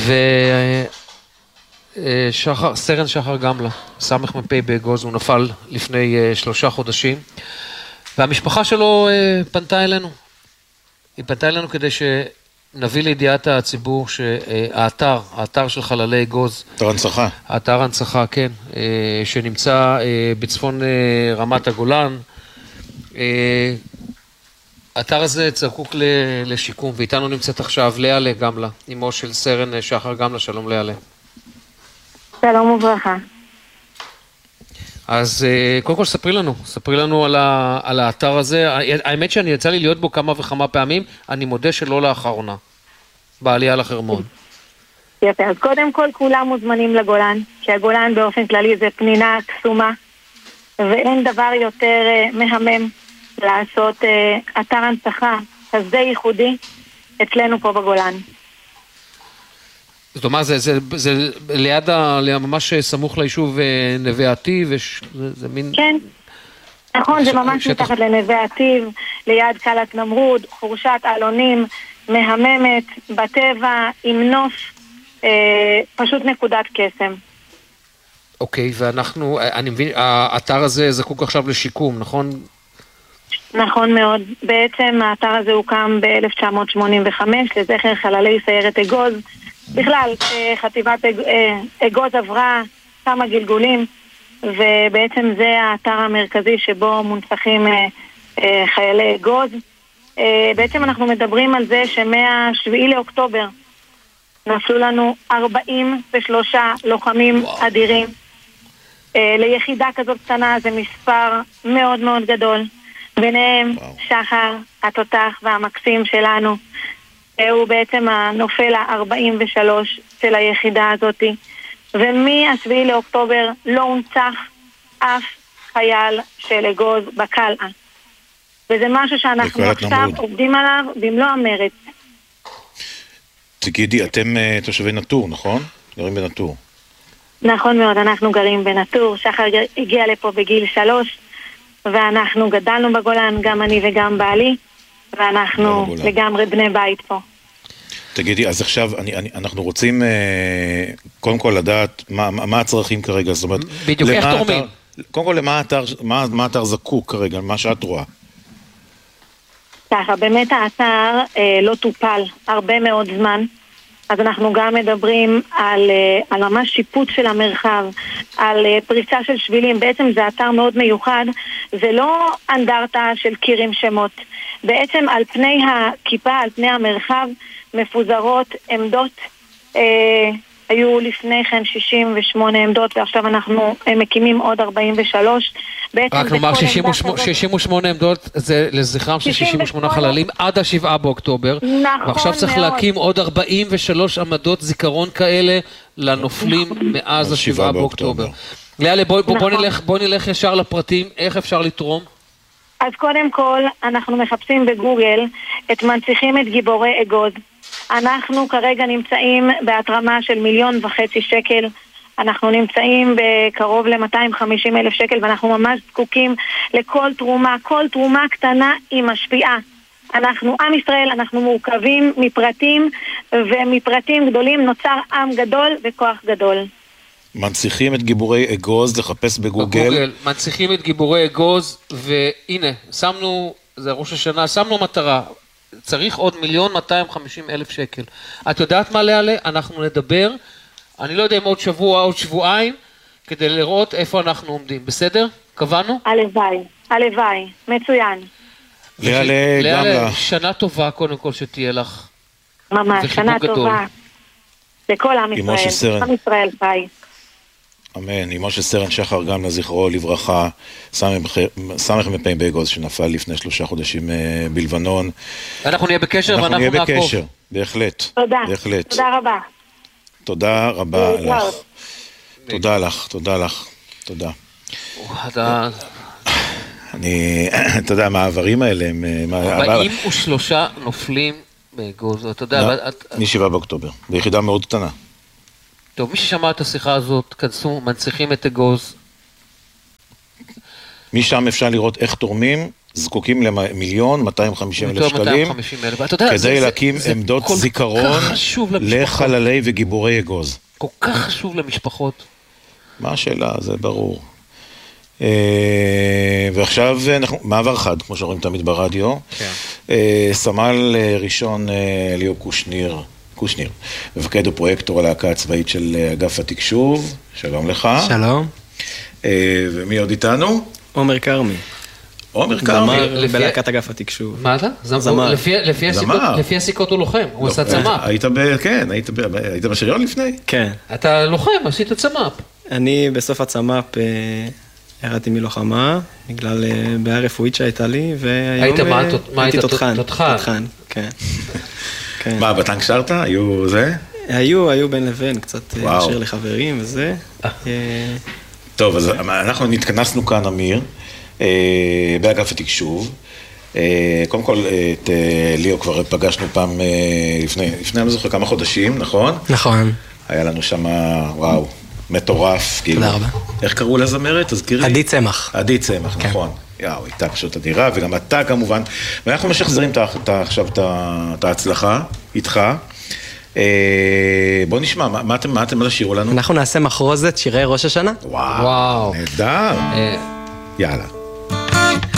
סרן שחר גמלה, סמך מ"פ באגוז, הוא נפל לפני 3 חודשים. והמשפחה שלו פנתה אלינו. היא פנתה אלינו כדי שנביא לידיעת הציבור שהאתר של חללי אגוז. אתר הנצחה. האתר הנצחה, כן. שנמצא בצפון רמת הגולן. האתר הזה צרקוק לשיקום, ואיתנו נמצאת עכשיו לאה גמלה, אמו של סרן שחר גמלה. שלום לאה. שלום וברכה. אז קודם כל ספרי לנו על האתר הזה. האמת שאני יצא לי להיות בו כמה וכמה פעמים, אני מודה שלא לאחרונה, בעלייה לחרמון. יפה, אז קודם כל כולם מוזמנים לגולן, שהגולן באופן כללי זה פנינה קסומה, ואין דבר יותר מהמם לעשות אתר הנצחה כזה ייחודי אצלנו פה בגולן. זאת אומרת, זה ליד, ממש סמוך ליישוב נווה עתיב, זה מין... כן, נכון, זה ממש מתחת לנווה עתיב, ליד קלת נמרוד, חורשת אלונים, מהממת, בטבע, עם נוף, פשוט נקודת קסם. אוקיי, ואנחנו, אני מבין, האתר הזה זקוק עכשיו לשיקום, נכון? נכון מאוד. בעצם האתר הזה הוקם ב-1985 לזכר חללי סיירת אגוז. בכלל, חטיבת אגוז עברה כמה גלגולים, ובעצם זה האתר המרכזי שבו מונצחים חיילי אגוז. בעצם אנחנו מדברים על זה שמ-7 לאוקטובר נפלו לנו 43 לוחמים אדירים. ליחידה כזאת קטנה זה מספר מאוד מאוד גדול. ביניהם שחר, התותח והמקסים שלנו. הוא בעצם הנופל ה-43 של היחידה הזאת. ומ-7 לאוקטובר לא הונצח אף חייל של אגוז בקלעה. וזה משהו שאנחנו עכשיו עובדים עליו במלוא המרץ. תגידי, אתם תושבי נטור, נכון? גרים בנטור. נכון מאוד, אנחנו גרים בנטור. שחר הגיע לפה בגיל 3, ואנחנו גדלנו בגולן, גם אני וגם בעלי, ואנחנו לגמרי בני בית פה. תגידי, אז עכשיו אנחנו רוצים קודם כל לדעת מה הצרכים כרגע, זאת אומרת, בדיוק, איך תורמים? קודם כל, מה האתר זקוק כרגע, מה שאת רואה? ככה, באמת האתר לא טופל הרבה מאוד זמן, אז אנחנו גם מדברים על ממש שיפוט של המרחב, על פריצה של שבילים. בעצם זה אתר מאוד מיוחד, זה לא אנדרטה של קיר עם שמות. בעצם על פני הכיפה, על פני המרחב, מפוזרות עמדות, היו לפני כן 68 עמדות, ועכשיו אנחנו מקימים עוד 43. רק נאמר 68 עמדות זה לזכרם של 68 חללים עד ה7 באוקטובר. נכון ועכשיו צריך להקים עוד 43 עמדות זיכרון כאלה לנופלים מאז ה7 באוקטובר. ליאלה, בוא נלך ישר לפרטים, איך אפשר לתרום? אז קודם כל אנחנו מחפשים בגוגל את מנציחים את גיבורי אגוז. אנחנו כרגע נמצאים בהתרמה של 1.5 מיליון שקל. אנחנו נמצאים בקרוב ל-250,000 שקל, ואנחנו ממש זקוקים לכל תרומה. כל תרומה קטנה היא משפיעה. אנחנו עם ישראל, אנחנו מורכבים מפרטים, ומפרטים גדולים נוצר עם גדול וכוח גדול. מנציחים את גיבורי אגוז, לחפש בגוגל. מנציחים את גיבורי אגוז, והנה, שמנו, זה ראש השנה, שמנו מטרה. צריך עוד 1,250,000 שקל. את יודעת מה להעלה? אנחנו נדבר, אני לא יודע אם עוד שבוע או עוד שבועיים, כדי לראות איפה אנחנו עומדים. בסדר? קבענו? הלוואי, מצוין. להעלה, שנה טובה קודם כל שתהיה לך. ממש, שנה טובה. לכל עם ישראל. עם ישראל חי. אמן. עם משה סרן שחר גם לזכרו לברכה, סמך מפי באגוז שנפל לפני 3 חודשים בלבנון. אנחנו נהיה בקשר ואנחנו נעקוב. אנחנו נהיה בקשר, בהחלט. תודה. בהחלט. תודה רבה. תודה רבה לך. תודה לך, תודה לך. תודה. אתה יודע, המעברים האלה הם... 43 נופלים באגוז, אתה יודע... מ7 באוקטובר, ביחידה מאוד קטנה. טוב, מי ששמע את השיחה הזאת, כנסו, מנציחים את אגוז. משם אפשר לראות איך תורמים, זקוקים ל1,250,000 שקלים, כדי להקים עמדות זיכרון לחללי וגיבורי אגוז. כל כך חשוב למשפחות. מה השאלה? זה ברור. ועכשיו אנחנו, מעבר חד, כמו שאומרים תמיד ברדיו, סמל ראשון ליאור קושניר, מפקד ופרויקטור הלהקה הצבאית של אגף התקשוב, שלום לך. שלום. ומי עוד איתנו? עומר קרמי. עומר קרמי. בלהקת אגף התקשוב. מה אתה? זמר. לפי הסיכות הוא לוחם, הוא עשה צמ"פ. היית בשריון לפני? כן. אתה לוחם, עשית צמ"פ. אני בסוף הצמ"פ ירדתי מלוחמה, בגלל בעיה רפואית שהייתה לי, והיום הייתי תותחן. כן. מה, בטנק שרת? היו זה? היו בין לבין, קצת שיר לחברים וזה. טוב, אז אנחנו נתכנסנו כאן, אמיר, באגף התקשוב. קודם כל, את ליאו כבר פגשנו פעם לפני, אני זוכר, כמה חודשים, נכון? נכון. היה לנו שם, וואו, מטורף. תודה רבה. איך קראו לזמרת? תזכירי. עדי צמח. עדי צמח, נכון. יאו, הייתה פשוט אדירה, וגם אתה כמובן. ואנחנו משחזרים עכשיו את ההצלחה איתך. בוא נשמע, מה אתם לשאירו לנו? אנחנו נעשה מחרוזת שירי ראש השנה. וואו, נהדר. יאללה.